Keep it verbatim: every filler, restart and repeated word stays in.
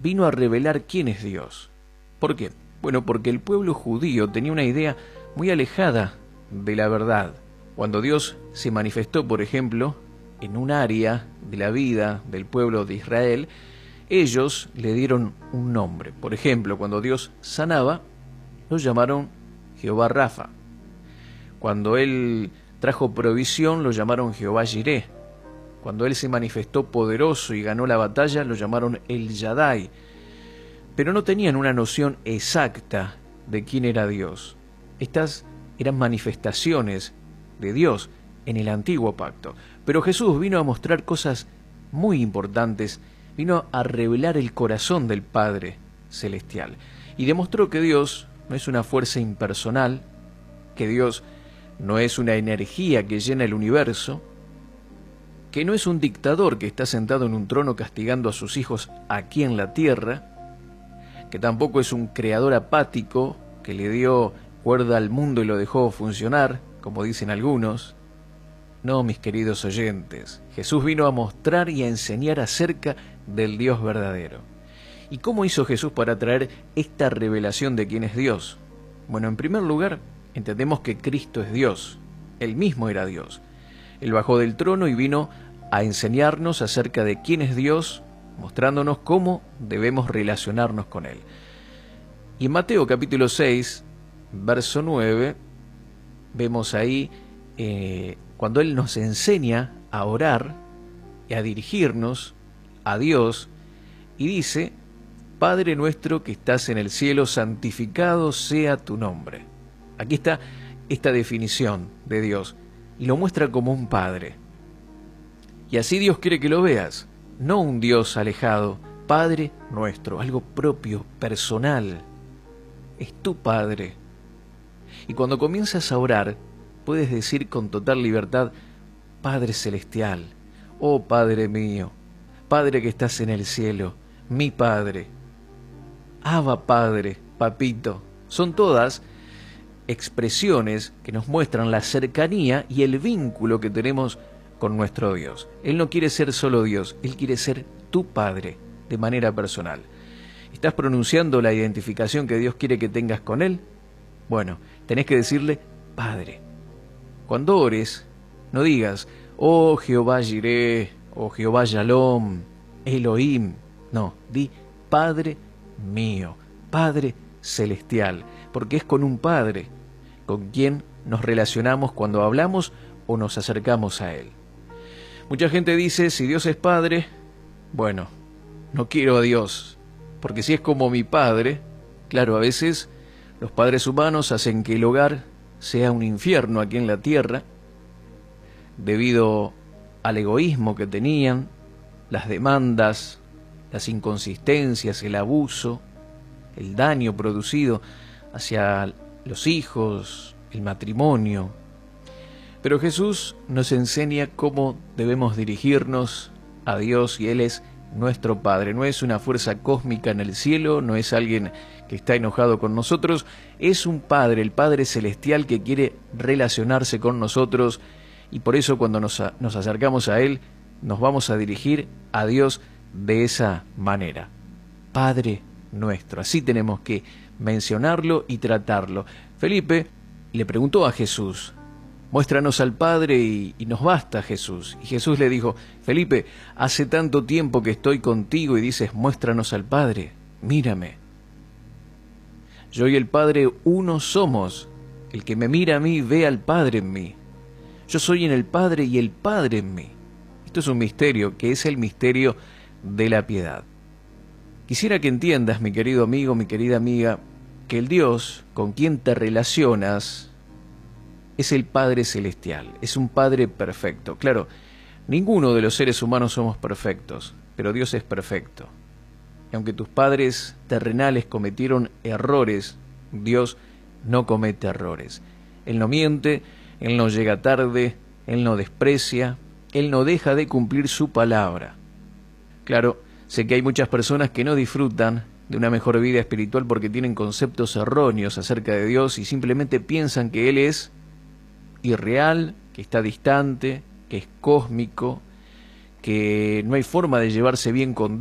vino a revelar quién es Dios. ¿Por qué? Bueno, porque el pueblo judío tenía una idea muy alejada de la verdad. Cuando Dios se manifestó, por ejemplo, en un área de la vida del pueblo de Israel, ellos le dieron un nombre. Por ejemplo, cuando Dios sanaba, lo llamaron Jehová Rafa. Cuando Él trajo provisión, lo llamaron Jehová Jireh. Cuando Él se manifestó poderoso y ganó la batalla, lo llamaron El Shaddai. Pero no tenían una noción exacta de quién era Dios. Estas eran manifestaciones de Dios en el antiguo pacto. Pero Jesús vino a mostrar cosas muy importantes, vino a revelar el corazón del Padre Celestial. Y demostró que Dios no es una fuerza impersonal, que Dios no es una energía que llena el universo, que no es un dictador que está sentado en un trono castigando a sus hijos aquí en la tierra, que tampoco es un creador apático que le dio cuerda al mundo y lo dejó funcionar, como dicen algunos. No, mis queridos oyentes, Jesús vino a mostrar y a enseñar acerca del Dios verdadero. ¿Y cómo hizo Jesús para traer esta revelación de quién es Dios? Bueno, en primer lugar, entendemos que Cristo es Dios. Él mismo era Dios. Él bajó del trono y vino a enseñarnos acerca de quién es Dios, mostrándonos cómo debemos relacionarnos con Él. Y en Mateo capítulo seis, verso nueve, vemos ahí eh, cuando Él nos enseña a orar y a dirigirnos a Dios, y dice: Padre nuestro que estás en el cielo, santificado sea tu nombre. Aquí está esta definición de Dios, y lo muestra como un Padre. Y así Dios quiere que lo veas, no un Dios alejado, Padre nuestro, algo propio, personal. Es tu Padre. Y cuando comienzas a orar, puedes decir con total libertad: Padre Celestial, oh Padre mío, Padre que estás en el cielo, mi Padre. Abba Padre, Papito. Son todas expresiones que nos muestran la cercanía y el vínculo que tenemos con nuestro Dios. Él no quiere ser solo Dios, Él quiere ser tu Padre, de manera personal. ¿Estás pronunciando la identificación que Dios quiere que tengas con Él? Bueno, tenés que decirle Padre. Cuando ores, no digas, oh Jehová Jireh, oh Jehová Shalom, Elohim. No, di Padre mío, Padre Celestial, porque es con un Padre con quien nos relacionamos cuando hablamos o nos acercamos a Él. Mucha gente dice, si Dios es Padre, bueno, no quiero a Dios, porque si es como mi Padre, claro, a veces los padres humanos hacen que el hogar sea un infierno aquí en la tierra, debido al egoísmo que tenían, las demandas, las inconsistencias, el abuso, el daño producido hacia los hijos, el matrimonio. Pero Jesús nos enseña cómo debemos dirigirnos a Dios, y Él es nuestro Padre. No es una fuerza cósmica en el cielo, no es alguien que está enojado con nosotros, es un Padre, el Padre Celestial, que quiere relacionarse con nosotros, y por eso cuando nos, nos acercamos a Él, nos vamos a dirigir a Dios de esa manera. Padre nuestro, así tenemos que mencionarlo y tratarlo. Felipe le preguntó a Jesús: muéstranos al Padre y, y nos basta, Jesús. Y Jesús le dijo: Felipe, hace tanto tiempo que estoy contigo y dices, muéstranos al Padre. Mírame. Yo y el Padre uno somos. El que me mira a mí ve al Padre en mí. Yo soy en el Padre y el Padre en mí. Esto es un misterio, que es el misterio de la piedad. Quisiera que entiendas, mi querido amigo, mi querida amiga, que el Dios con quien te relacionas es el Padre Celestial, es un Padre perfecto. Claro, ninguno de los seres humanos somos perfectos, pero Dios es perfecto. Y aunque tus padres terrenales cometieron errores, Dios no comete errores. Él no miente, Él no llega tarde, Él no desprecia, Él no deja de cumplir su palabra. Claro, sé que hay muchas personas que no disfrutan de una mejor vida espiritual porque tienen conceptos erróneos acerca de Dios y simplemente piensan que Él es irreal, que está distante, que es cósmico, que no hay forma de llevarse bien con